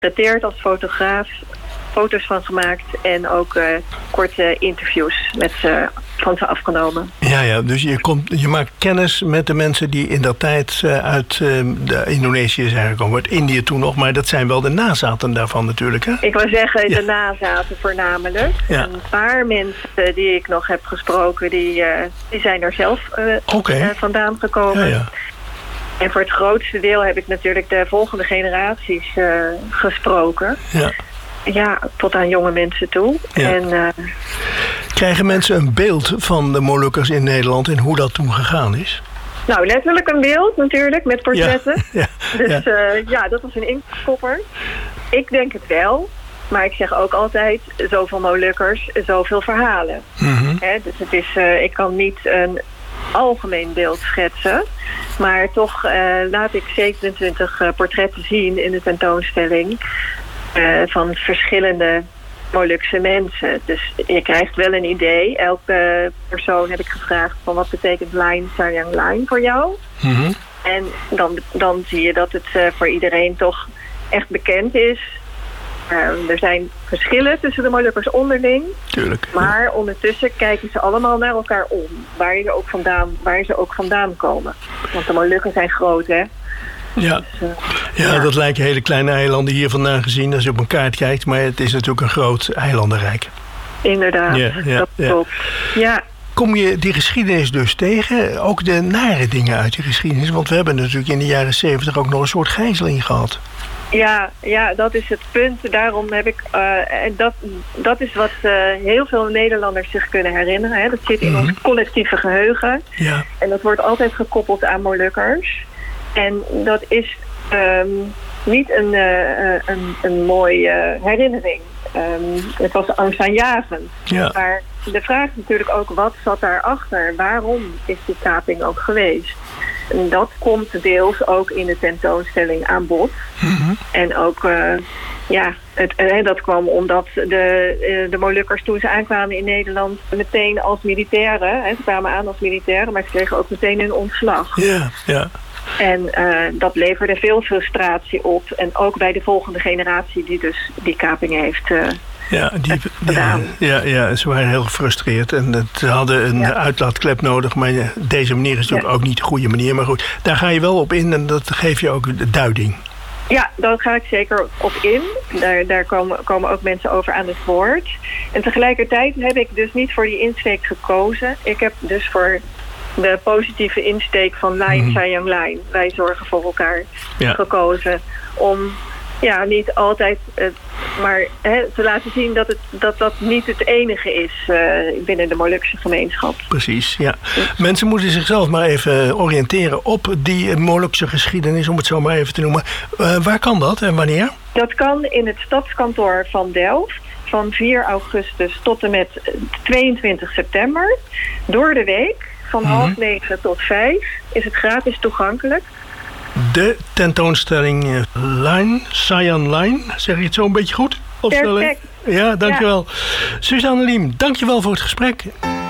geportretteerd als fotograaf, foto's van gemaakt en ook korte interviews van ze afgenomen. Ja, dus je maakt kennis met de mensen die in dat tijd uit Indonesië zijn gekomen. Uit Indië toen nog, maar dat zijn wel de nazaten daarvan natuurlijk, hè? Ik wil zeggen, de nazaten voornamelijk. Ja. Een paar mensen die ik nog heb gesproken, die zijn er zelf vandaan gekomen. Ja. En voor het grootste deel heb ik natuurlijk de volgende generaties gesproken. Ja, tot aan jonge mensen toe. Ja. En, krijgen mensen een beeld van de Molukkers in Nederland en hoe dat toen gegaan is? Nou, letterlijk een beeld natuurlijk, met portretten. Ja. Dus dat was een inkopper. Ik denk het wel. Maar ik zeg ook altijd, zoveel Molukkers, zoveel verhalen. Mm-hmm. Dus het is, ik kan niet een algemeen beeld schetsen. Maar toch laat ik 27 portretten zien in de tentoonstelling. Van verschillende Molukse mensen. Dus je krijgt wel een idee. Elke persoon heb ik gevraagd van wat betekent Lain Sayang Lain voor jou. Mm-hmm. En dan zie je dat het voor iedereen toch echt bekend is. Er zijn verschillen tussen de Molukkers onderling. Tuurlijk. Maar ondertussen kijken ze allemaal naar elkaar om. Waar ze ook vandaan komen. Want de Molukken zijn groot, hè. Ja. Dus, dat lijken hele kleine eilanden hier vandaan gezien als je op een kaart kijkt. Maar het is natuurlijk een groot eilandenrijk. Inderdaad, dat klopt. Ja. Kom je die geschiedenis dus tegen? Ook de nare dingen uit die geschiedenis? Want we hebben natuurlijk in de jaren 70 ook nog een soort gijzeling gehad. Ja, dat is het punt. Daarom heb ik... dat is wat heel veel Nederlanders zich kunnen herinneren. Hè. Dat zit in ons collectieve geheugen. Ja. En dat wordt altijd gekoppeld aan Molukkers. En dat is niet een mooie herinnering. Het was angstaanjagend. Ja. Maar de vraag is natuurlijk ook, wat zat daarachter? Waarom is die kaping ook geweest? En dat komt deels ook in de tentoonstelling aan bod. Mm-hmm. En ook, dat kwam omdat de Molukkers toen ze aankwamen in Nederland meteen als militairen. Ze kwamen aan als militairen, maar ze kregen ook meteen hun ontslag. Ja. En dat leverde veel frustratie op. En ook bij de volgende generatie die dus die kaping heeft gedaan. Ze waren heel gefrustreerd. En ze hadden een uitlaatklep nodig. Maar deze manier is natuurlijk ook niet de goede manier. Maar goed, daar ga je wel op in en dat geef je ook de duiding. Ja, daar ga ik zeker op in. Daar komen ook mensen over aan het woord. En tegelijkertijd heb ik dus niet voor die insteek gekozen. Ik heb dus voor de positieve insteek van Lain Sayang Lain. Wij zorgen voor elkaar gekozen. Om niet altijd maar te laten zien dat niet het enige is binnen de Molukse gemeenschap. Precies, ja. Mensen moeten zichzelf maar even oriënteren op die Molukse geschiedenis, om het zo maar even te noemen. Waar kan dat en wanneer? Dat kan in het stadskantoor van Delft. Van 4 augustus tot en met 22 september. Door de week. Van 8:30 tot 5 is het gratis toegankelijk. De tentoonstelling Lain Sayang Lain. Zeg je het zo een beetje goed? Perfect. Ja, dankjewel. Suzanne Liem, dankjewel voor het gesprek.